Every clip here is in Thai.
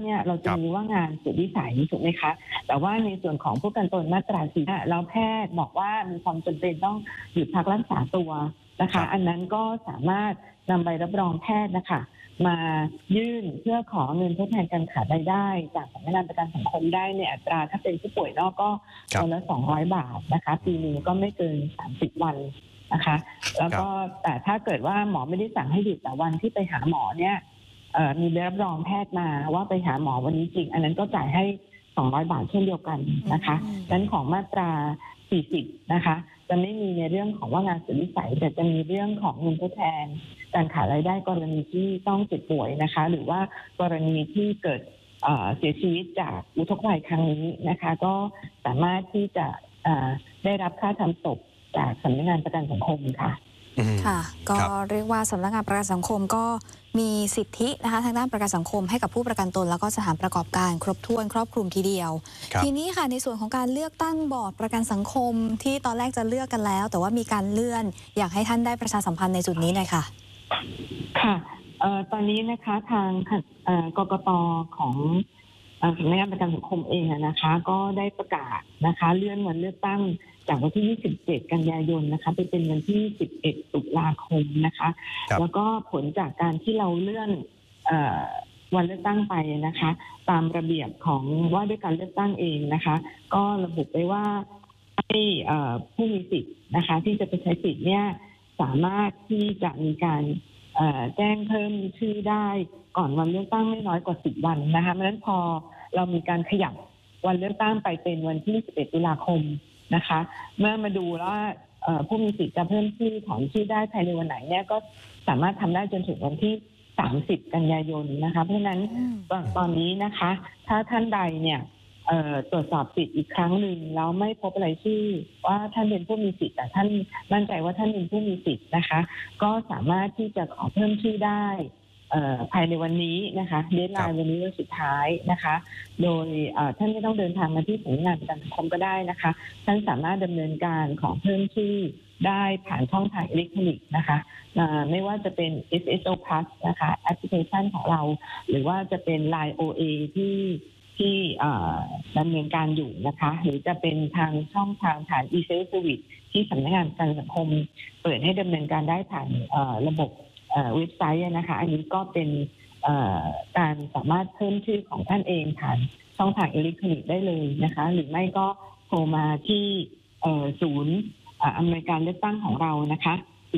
เนี่ยเราจะมีว่างานสุดวิสัยถูกไหมคะแต่ว่าในส่วนของผู้ประกันตนมาตรา4แล้วแพทย์บอกว่ามีความจำเป็นต้องหยุดพักรักษาตัวนะคะอันนั้นก็สามารถนำใบรับรองแพทย์นะคะมายื่นเพื่อขอเงินทดแทนการขาดรายได้จากสำนักงานประกันสังคมได้ในอัตราถ้าเป็นผู้ป่วยนอกก็วันละ200 บาทนะคะปีนึงก็ไม่เกิน30 วันนะคะแล้วก็แต่ถ้าเกิดว่าหมอไม่ได้สั่งให้หยุดแต่วันที่ไปหาหมอเนี่ยมีใบรับรองแพทย์มาว่าไปหาหมอวันนี้จริงอันนั้นก็จ่ายให้200 บาทเช่นเดียวกันนะคะดังนั้นของมาตรา40นะคะจะไม่มีในเรื่องของว่างานสุดวิสัยแต่จะมีเรื่องของเงินทดแทนการขาดรายได้กรณีที่ต้องเจ็บป่วยนะคะหรือว่ากรณีที่เกิดเสียชีวิตจากอุทกภัยครั้งนี้นะคะก็สามารถที่จะได้รับค่าทำศพจากสำนักงานประกันสังคมค่ะค่ะก็เรียกว่าสำนักงานประกันสังคมก็มีสิทธินะคะทางด้านประกันสังคมให้กับผู้ประกันตนแล้วก็สถานประกอบการครบถ้วนครอบคลุมทีเดียวทีนี้ค่ะในส่วนของการเลือกตั้งบอร์ดประกันสังคมที่ตอนแรกจะเลือกกันแล้วแต่ว่ามีการเลื่อนอยากให้ท่านได้ประชาสัมพันธ์ในจุดนี้หน่อยค่ะค่ะตอนนี้นะคะทางกกต.ของสำนักงานประกันสังคมเองนะคะก็ได้ประกาศนะคะเลื่อนวันเลือกตั้งจากวันที่27 กันยายนนะคะไปเป็นวันที่11 ตุลาคมนะคะแล้วก็ผลจากการที่เราเลื่อนวันเลือกตั้งไปนะคะตามระเบียบของว่าด้วยการเลือกตั้งเองนะคะก็ระบุไว้ว่าให้ผู้มีสิทธิ์นะคะที่จะไปใช้สิทธิ์เนี่ยสามารถที่จะมีการแจ้งเพิ่มชื่อได้ก่อนวันเลือกตั้งไม่น้อยกว่า10 วันนะคะเพราะฉะนั้นพอเรามีการขยับวันเลือกตั้งไปเป็นวันที่11 ตุลาคมนะคะเมื่อมาดูแล้วผู้มีสิทธิ์จะเพิ่มชื่อถอนชื่อได้ภายในวันไหนเนี่ยก็สามารถทำได้จนถึงวันที่30 กันยายนนะคะเพราะฉะนั้นตอนนี้นะคะถ้าท่านใดเนี่ยตรวจสอบสิทธิ์อีกครั้งหนึ่งแล้วไม่พบอะไรชื่อว่าท่านเป็นผู้มีสิทธิ์แต่ท่านมั่นใจว่าท่านเป็นผู้มีสิทธิ์นะคะก็สามารถที่จะขอเพิ่มชื่อได้ภายในวันนี้นะคะเดดไลน์วันนี้วันสุดท้ายนะคะโดยท่านไม่ต้องเดินทางมาที่สำนักงานประกันสังคมก็ได้นะคะท่านสามารถดำเนินการขอเพิ่มชื่อได้ผ่านช่องทางอิเล็กทรอนิกส์นะคะไม่ว่าจะเป็น SSO Plus นะคะแอปพลิเคชันของเราหรือว่าจะเป็น Line OA ที่ดำเนินการอยู่นะคะหรือจะเป็นทางช่องทางผ่าน e-service ที่สำนักงานประกันสังคมเปิดให้ดำเนินการได้ผ่านระบบเว็บไซต์นะคะอันนี้ก็เป็นการสามารถเพิ่มชื่อของท่านเองผ่านช่องทางอิเล็กทรอนิกส์ได้เลยนะคะหรือไม่ก็โทรมาที่ศูนย์อำนวยการเลือกตั้งของเรานะคะ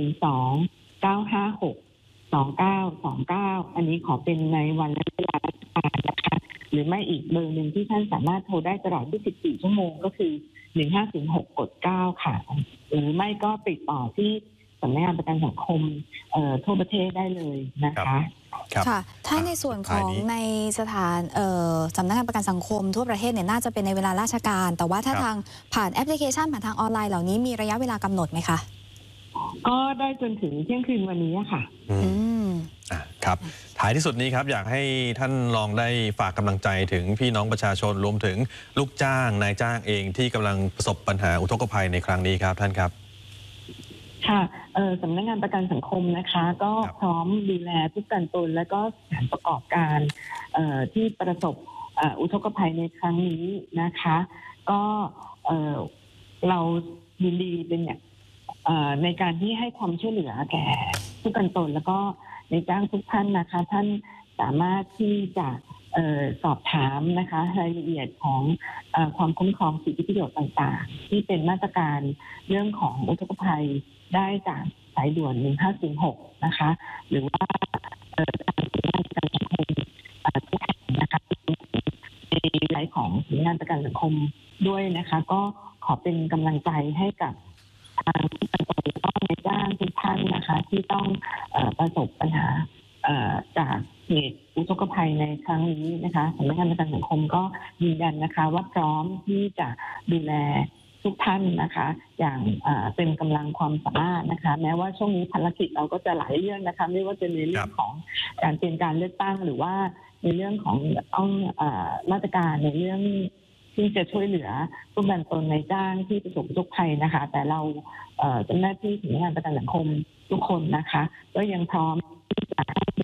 02-956-2929อันนี้ขอเป็นในวันและเวลาราชการนะคะหรือไม่อีกเบอร์หนึ่งที่ท่านสามารถโทรได้ตลอด24 ชั่วโมงก็คือ1506 กด 9ค่ะหรือไม่ก็ติดต่อที่สำนักงานประกันสังคมทั่วประเทศได้เลยนะคะค่ะถ้าในส่วนของในสถานสำนักงานประกันสังคมทั่วประเทศเนี่ยน่าจะเป็นในเวลาราชการแต่ว่าถ้าทางผ่านแอปพลิเคชันผ่านทางออนไลน์เหล่านี้มีระยะเวลากำหนดไหมคะก็ได้จนถึงเที่ยงคืนวันนี้ค่ะครับท้ายที่สุดนี้ครับอยากให้ท่านลองได้ฝากกำลังใจถึงพี่น้องประชาชนรวมถึงลูกจ้างนายจ้างเองที่กำลังประสบปัญหาอุทกภัยในครั้งนี้ครับท่านครับค่ะสำนักงานประกันสังคมนะคะก็พร้อมดูแลผู้ประกันตนและก็สถานประกอบการที่ประสบอุทกภัยในครั้งนี้นะคะก็เรายินดีเป็นอย่างในการที่ให้ความช่วยเหลือแก่ผู้ประกันตนแล้วก็ในจ้างทุกท่านนะคะท่านสามารถที่จะสอบถามนะคะรายละเอียดของความคุ้มครองสิทธิประโยชน์ต่างๆที่เป็นมาตรการเรื่องของอุทกภัยได้จากสายด่วน1506นะคะหรือว่าทางสำนักงานประกันสังคมทุกแห่งนะคะในไลน์ของสำนักงานประกันสังคมด้วยนะคะก็ขอเป็นกำลังใจให้กับทางผู้ประกันตนและก็ในจ้างทุกท่านนะคะที่ต้องประสบปัญหาจากเหตุอุทกภัยในครั้งนี้นะคะสำนักงานประกันสังคมก็ยืนยันนะคะว่าพร้อมที่จะดูแลทุกท่านนะคะอย่างเต็มกำลังความสามารถนะคะแม้ว่าช่วงนี้ภารกิจเราก็จะหลายเรื่องนะคะไม่ว่าจะในเรื่องของการเตรียมการเลือกตั้งหรือว่าในเรื่องของต้องมาตรการในเรื่องที่จะช่วยเหลือผู้ประกันตนในจ้างที่ประสบอุทกภัยนะคะแต่เราเจ้าหน้าที่สำนักงานประกันสังคมทุกคนนะคะก็ยังพร้อมที่จะ